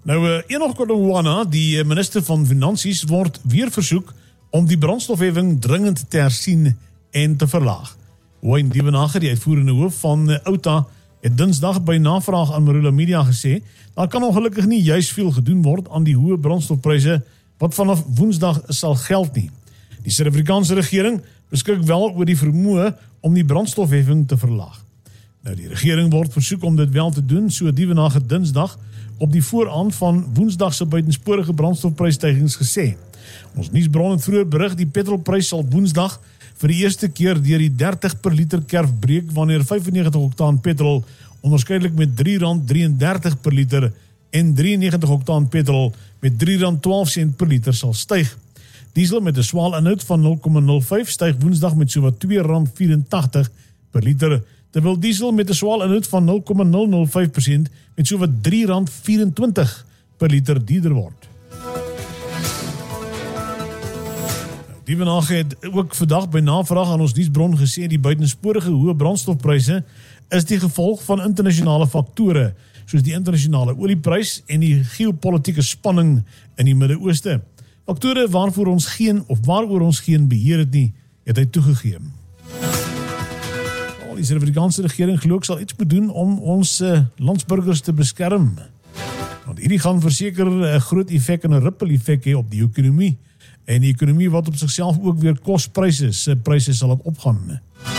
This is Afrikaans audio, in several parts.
Nou, Enoch Godongwana, die minister van Finansies, word weer versoek om die brandstofheffing dringend te hersien en te verlaag. Wayne Dievenage, die uitvoerende hoof van Outa, het dinsdag by navraag aan Marula Media gesê, daar kan ongelukkig nie juist veel gedoen word aan die hoë brandstofpryse wat vanaf Woensdag sal geld nie. Die Suid-Afrikaanse regering beskik wel oor die vermoë om die brandstofheffing te verlaag. Nou, die regering word versoek om dit wel te doen, so Dievenage dinsdag op die vooraand van Woensdag se buitensporige brandstofprysstygings gesê. Ons nuusbron het vroeër berig, die petrolprys sal Woensdag vir die eerste keer deur die 30 per liter kerf breek, wanneer 95 oktaan petrol onderskeidelik met R3.33 per liter en 93 oktaan petrol met R3.12 per liter sal styg. Diesel met 'n swaal inhoud van 0,05 styg Woensdag met sowat R2.84 per liter, terwyl diesel met 'n swaal inhoud van 0,005% met sowat R3.24 per liter duurder word. Dievenage het ook vandag by navraag aan ons nuusbron gesê die buitensporige hoë brandstofpryse is die gevolg van internasionale faktore, soos die internasionale olieprys en die geopolitiese spanning in die Midde-Ooste. Faktore waaroor ons geen beheer het nie, het hy toegegee. Die Suid-Afrikaanse regering glo ek sal iets moet doen om ons landsburgers te beskerm. Want hierdie gaan verseker 'n groot effek en 'n ripple effek hê op die ekonomie. En die ekonomie wat op sigself ook weer pryse sal opgaan.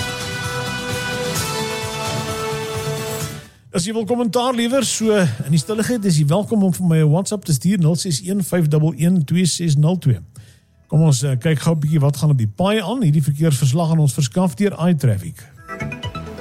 As jy wil kommentaar lewer, so in die stilligheid, is jy welkom om vir my 'n WhatsApp te stuur 061 511 2602. Kom ons kyk gou 'n bietjie wat gaan op die paai aan. Hierdie verkeersverslag aan ons verskaf deur iTraffic.